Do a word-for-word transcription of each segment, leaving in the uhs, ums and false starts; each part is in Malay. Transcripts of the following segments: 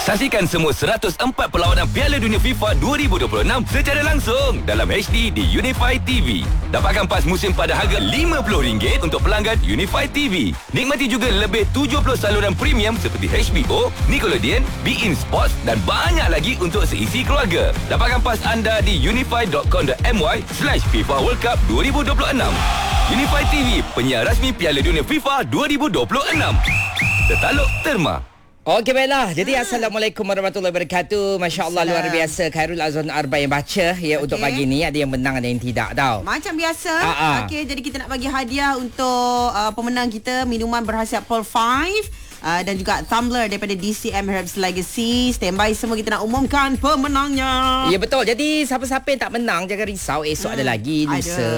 Saksikan semua seratus empat perlawanan Piala Dunia FIFA dua ribu dua puluh enam secara langsung dalam H D di Unify T V. Dapatkan pas musim pada harga lima puluh ringgit untuk pelanggan Unify T V. Nikmati juga lebih tujuh puluh saluran premium seperti H B O, Nickelodeon, beIN Sports dan banyak lagi untuk seisi keluarga. Dapatkan pas anda di unify dot com dot my slash FIFA World Cup dua ribu dua puluh enam. Unify T V, penyiar rasmi Piala Dunia FIFA dua ribu dua puluh enam. Tertaluk Terma. Okey, baiklah. Jadi ha. Assalamualaikum warahmatullahi wabarakatuh. Masya Allah, luar biasa. Khairul Azwan Arba yang baca ya okay. Untuk pagi ni. Ada yang menang, ada yang tidak tau. Macam biasa. Okey, jadi kita nak bagi hadiah untuk uh, pemenang kita. Minuman berhasiat Pearl lima. Uh, dan juga tumbler daripada D C M Herbs Legacy. Stand by semua, kita nak umumkan pemenangnya. Ya, betul. Jadi siapa-siapa yang tak menang, jangan risau. Esok hmm. ada lagi. Lusa.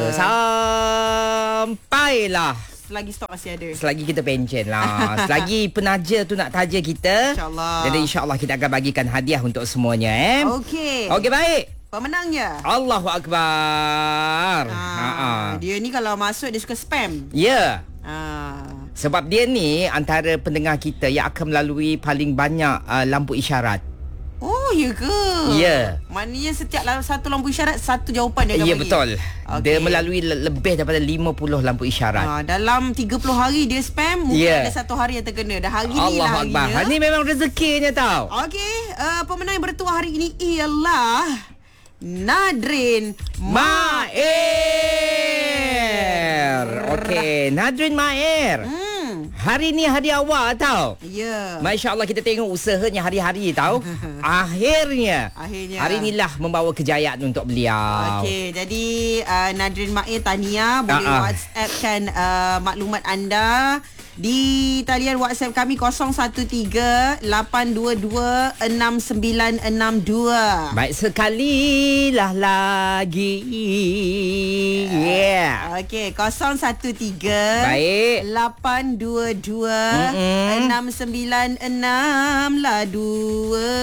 Sampailah. Selagi stok masih ada. Selagi kita pencen lah. Selagi penaja tu nak taja kita. InsyaAllah. Jadi insyaAllah kita akan bagikan hadiah untuk semuanya. Eh? Okey. Okey, baik. Pemenangnya Allahu Akbar. ha, ha. Dia ni kalau masuk dia suka spam. Ya. ha. Sebab dia ni antara pendengar kita yang akan melalui paling banyak uh, lampu isyarat. Oh, ya ke? Ya. Maknanya setiap satu lampu isyarat, satu jawapan dia akan ya, bagi. Ya, betul. Okay. Dia melalui le- lebih daripada lima puluh lampu isyarat. Ha, dalam tiga puluh hari dia spam, mungkin ya. ada satu hari yang terkena. Dah hari Allah ni lah Akbar. harinya. Ini memang rezekinya tau. Okey, uh, pemenang yang bertuah hari ini ialah Nadrin Maer. Okey, Nadrin Maer. Hmm. Hari ni hari awak tau. Ya. Masya Allah, kita tengok usahanya hari-hari tau. Akhirnya. Akhirnya. Hari inilah membawa kejayaan untuk beliau. Okey, jadi uh, Nadrin Maer, tahniah. Boleh uh-uh. WhatsAppkan uh, maklumat anda di talian WhatsApp kami kosong satu tiga lapan dua dua enam sembilan enam dua. Baik sekali lah lagi. Yeah. Okey, kosong satu tiga Baik. lapan dua dua enam sembilan enam lah dua.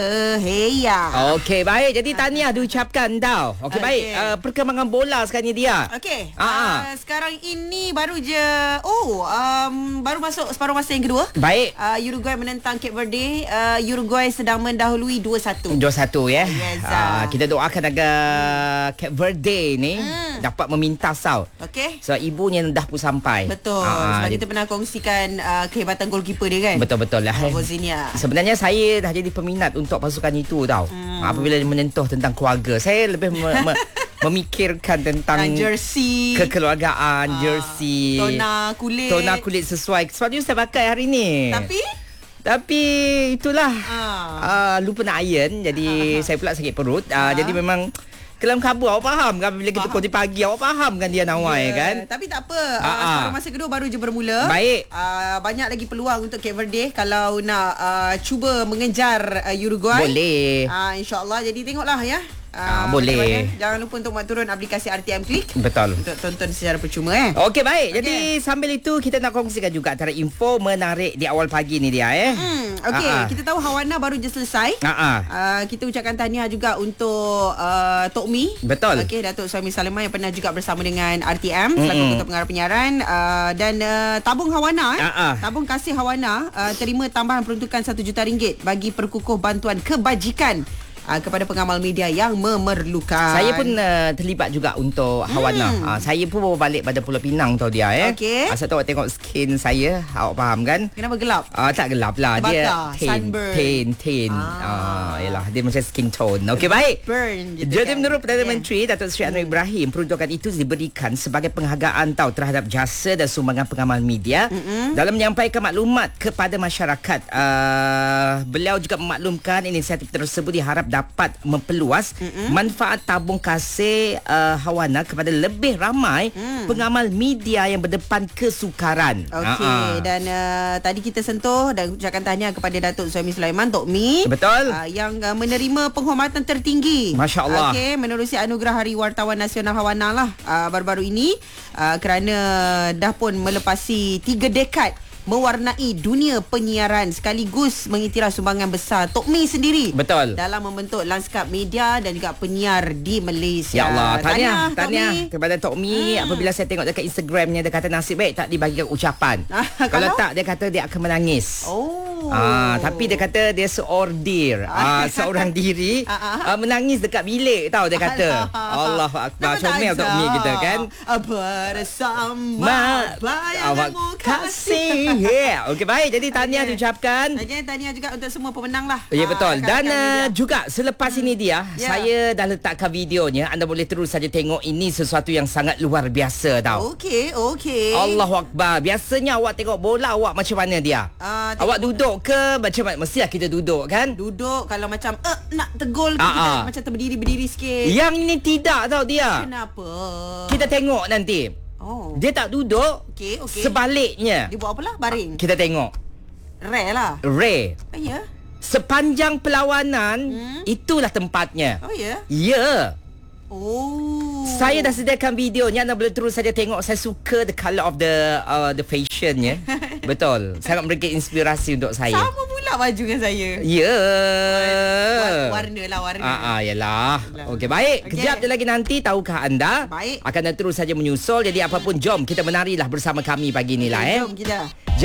Hey ya. Okey, baik. Jadi tahniah diucapkan tau. Okey, okay. Baik. Uh, perkembangan bola sekarang ni dia. Okey. Uh, uh, sekarang ini baru je oh um baru masuk separuh masa yang kedua. Baik. Uh, Uruguay menentang Cape Verde. Uh, Uruguay sedang mendahului dua satu. dua satu ya. Yes, uh, kita doakan agar hmm. Cape Verde ni hmm. dapat memintas tau. Okey. So ibunya dah pun sampai. Betul. Uh, Sebab kita pernah kongsikan uh, kehebatan goalkeeper dia kan. Betul-betul lah. Bozinia. Sebenarnya saya dah jadi peminat untuk pasukan itu tau. Hmm. Apabila menyentuh tentang keluarga, saya lebih me- me- memikirkan tentang jersey, kekeluargaan, uh, jersey, tona kulit. Tona kulit sesuai. Sebab tu saya pakai hari ni. Tapi Tapi itulah uh. uh, lupa nak iron. Jadi uh. saya pula sakit perut. uh, uh. Jadi memang kelam kabut. Awak faham kan bila kita kongsi pagi? Awak faham kan dia nawai yeah. kan? Tapi tak apa. uh, uh. Masa kedua baru je bermula. Baik. uh, Banyak lagi peluang untuk Cape Verde kalau nak uh, cuba mengejar uh, Uruguay. Boleh. uh, InsyaAllah. Jadi tengoklah ya. Ah, uh, boleh. Jangan lupa untuk buat turun aplikasi R T M Click. Betul. Untuk tonton secara percuma eh. Okey, baik. Okay. Jadi sambil itu kita nak kongsikan juga antara info menarik di awal pagi ni dia eh. Hmm, okey, uh-huh. kita tahu Hawana baru je selesai. Uh-huh. Uh, kita ucapkan tahniah juga untuk uh, Tok Mi. Betul. Okey, Datuk Suhaimi Salimah yang pernah juga bersama dengan R T M selaku mm-hmm. Ketua Pengarah Penyiaran uh, dan uh, tabung Hawana eh. Uh-huh. Tabung kasih Hawana uh, terima tambahan peruntukan satu juta ringgit bagi perkukuh bantuan kebajikan Uh, kepada pengamal media yang memerlukan. Saya pun uh, terlibat juga untuk hmm. Hawana. Uh, saya pun bawa balik pada Pulau Pinang tau dia eh. Okey. Asal tahu awak tengok skin saya, awak faham kan? Kenapa gelap? Uh, tak gelap lah. Terbakar, dia tan, tan, tan. Ah, uh, yalah, dia macam skin tone. Okey, baik. Burn. Jadi kan? Menurut Perdana yeah. Menteri Datuk Seri Anwar Ibrahim, peruntukan itu diberikan sebagai penghargaan tau terhadap jasa dan sumbangan pengamal media mm-hmm. dalam menyampaikan maklumat kepada masyarakat. Uh, beliau juga memaklumkan inisiatif tersebut diharap dapat memperluas mm-hmm. manfaat tabung kasih uh, Hawana kepada lebih ramai mm. pengamal media yang berdepan kesukaran. Okey, uh-huh. dan uh, tadi kita sentuh dan ucapkan tahniah kepada Datuk Suhaimi Sulaiman, Tok Mi. Betul. Uh, yang uh, menerima penghormatan tertinggi. Masya Allah. Okey, menerusi anugerah Hari Wartawan Nasional Hawana lah uh, baru-baru ini uh, kerana dah pun melepasi tiga dekad mewarnai dunia penyiaran sekaligus mengiktiraf sumbangan besar Tok Mi sendiri. Betul. Dalam membentuk lanskap media dan juga penyiar di Malaysia. Ya Allah, tahniah, tahniah tahniah kepada Tok Mi. Hmm. Apabila saya tengok dekat Instagramnya, dia kata nasib baik tak dibagikan ucapan. Kalau tak, dia kata dia akan menangis. Oh. Ah, tapi dia kata dia seordir. Ah, seorang diri ah, menangis dekat bilik tau dia kata. Allahu akbar. Comel Tok Mi kita kan. Bersama bayanganmu kasih. Yeah. Okey baik. Jadi tahniah okay. diucapkan. Okay, tahniah juga untuk semua pemenang lah. Ya yeah, betul. Ah, Dan uh, juga selepas hmm. ini dia yeah. saya dah letakkan videonya. Anda boleh terus saja tengok. Ini sesuatu yang sangat luar biasa tau. Okey, okey. Allahu akbar. Biasanya awak tengok bola awak macam mana dia? Uh, awak duduk ke macam mana? Mestilah kita duduk kan? Duduk kalau macam uh, nak tegol ke, kita macam terberdiri-berdiri sikit. Yang ini tidak tau dia. Kenapa? Kita tengok nanti. Oh. Dia tak duduk. Okey, okey. Sebaliknya. Dia buat apalah? Baring. Kita tengok. Rare lah. Rare. Oh ya. Yeah. Sepanjang perlawanan hmm? itulah tempatnya. Oh ya. Yeah? Ya. Yeah. Oh. Saya dah sediakan videonya. Anda boleh terus saja tengok. Saya suka the colour of the uh, the fashionnya. Betul. Sangat memberikan inspirasi untuk saya. Sama pula baju dengan saya. Ya. Yeah. Warna lah warna. Ah, ah yalah. Okey baik. Okay. Kejap je lagi nanti tahukah anda? Baik. Akan terus saja menyusul. Jadi apapun jom kita menarilah bersama kami pagi ni lah eh. Jom kita.